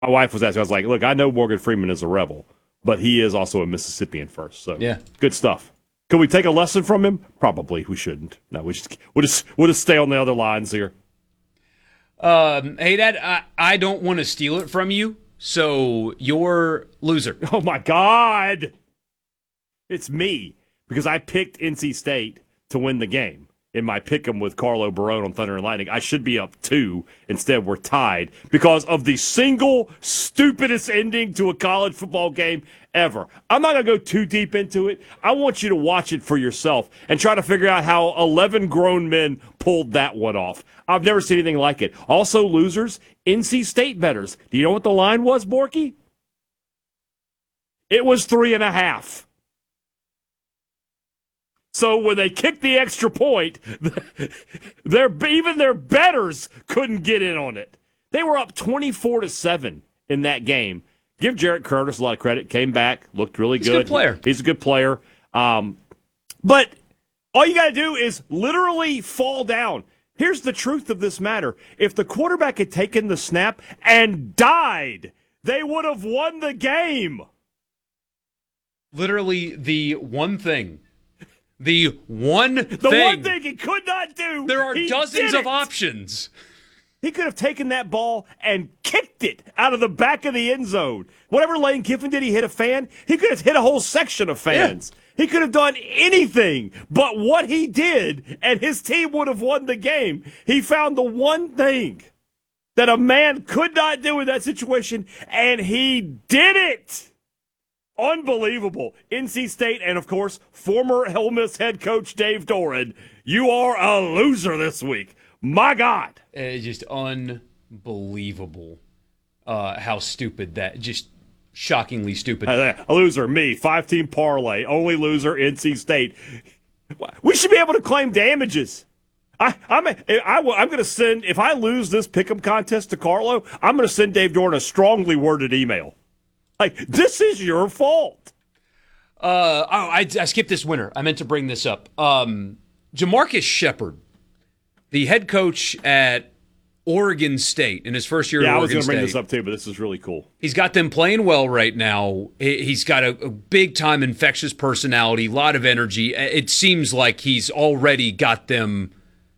My wife was asking, I was like, look, I know Morgan Freeman is a rebel, but he is also a Mississippian first. So yeah, good stuff. Could we take a lesson from him? Probably. We shouldn't. No, we'll just stay on the other lines here. Hey, Dad, I don't want to steal it from you, so you're loser. Oh, my God. It's me because I picked NC State to win the game. In my pick'em with Carlo Barone on Thunder and Lightning, I should be up 2. Instead, we're tied because of the single stupidest ending to a college football game ever. I'm not going to go too deep into it. I want you to watch it for yourself and try to figure out how 11 grown men pulled that one off. I've never seen anything like it. Also, losers, NC State bettors. Do you know what the line was, Borky? It was 3.5. So when they kicked the extra point, even their bettors couldn't get in on it. They were up 24-7 in that game. Give Jarrett Curtis a lot of credit. Came back, looked really good. He's a good player. He's a good player. But all you got to do is literally fall down. Here's the truth of this matter. If the quarterback had taken the snap and died, they would have won the game. Literally the one thing. The one thing he could not do. There are dozens of options. He could have taken that ball and kicked it out of the back of the end zone. Whatever Lane Kiffin did, he hit a fan. He could have hit a whole section of fans. Yeah. He could have done anything but what he did, and his team would have won the game. He found the one thing that a man could not do in that situation, and he did it. Unbelievable. NC State and, of course, former Ole Miss head coach Dave Doran. You are a loser this week. My God. It's just unbelievable how stupid that, just shockingly stutid. A loser, me. 5-team parlay. Only loser, NC State. We should be able to claim damages. I'm going to send, if I lose this pick'em contest to Carlo, I'm going to send Dave Doran a strongly worded email. Like, this is your fault. I skipped this winner. I meant to bring this up. Jamarcus Shepard, the head coach at Oregon State in his first year at Oregon State. Yeah, I was going to bring this up too, but this is really cool. He's got them playing well right now. He's got a big-time infectious personality, a lot of energy. It seems like he's already got them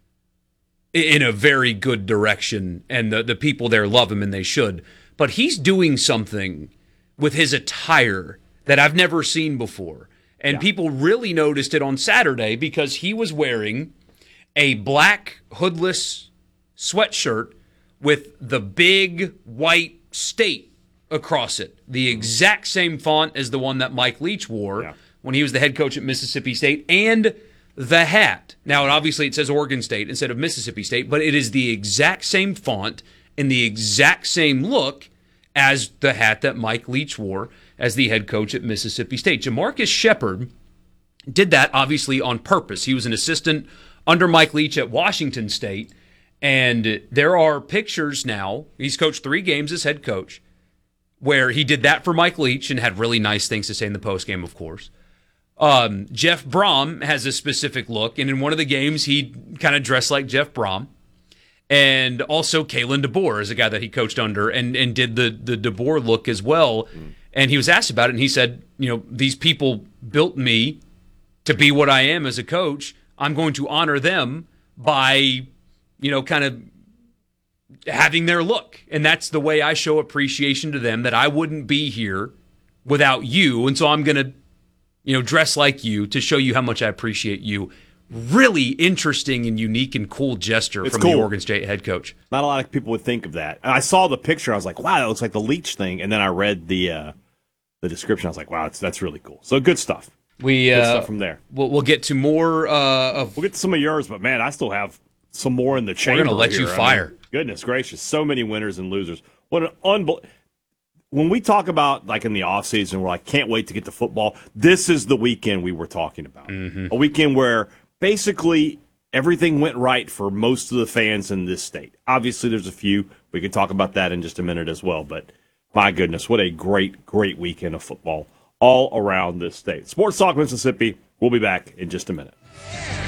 in a very good direction, and the people there love him, and they should. But he's doing something with his attire that I've never seen before. And people really noticed it on Saturday because he was wearing a black hoodless sweatshirt with the big white state across it. The exact same font as the one that Mike Leach wore when he was the head coach at Mississippi State, and the hat. Now, obviously it says Oregon State instead of Mississippi State, but it is the exact same font and the exact same look as the hat that Mike Leach wore as the head coach at Mississippi State. Jamarcus Shepard did that, obviously, on purpose. He was an assistant under Mike Leach at Washington State, and there are pictures now. He's coached 3 games as head coach, where he did that for Mike Leach and had really nice things to say in the postgame, of course. Jeff Brom has a specific look, and in one of the games, he kind of dressed like Jeff Brom. And also Kalen DeBoer is a guy that he coached under and did the DeBoer look as well. And he was asked about it, and he said, these people built me to be what I am as a coach. I'm going to honor them by, kind of having their look. And that's the way I show appreciation to them, that I wouldn't be here without you. And so I'm going to, dress like you to show you how much I appreciate you. Really interesting and unique and cool gesture from the Oregon State head coach. Not a lot of people would think of that. And I saw the picture. I was like, wow, that looks like the Leach thing. And then I read the description. I was like, wow, that's really cool. So good stuff. Good stuff from there. We'll get to more of... We'll get to some of yours, but, man, I still have some more in the chamber. We're going to let you fire. Goodness gracious. So many winners and losers. What an unbelievable... When we talk about, like, in the offseason, we're like, can't wait to get to football, this is the weekend we were talking about. Mm-hmm. A weekend where basically everything went right for most of the fans in this state. Obviously, there's a few. We can talk about that in just a minute as well. But, my goodness, what a great, great weekend of football all around this state. Sports Talk Mississippi. We'll be back in just a minute.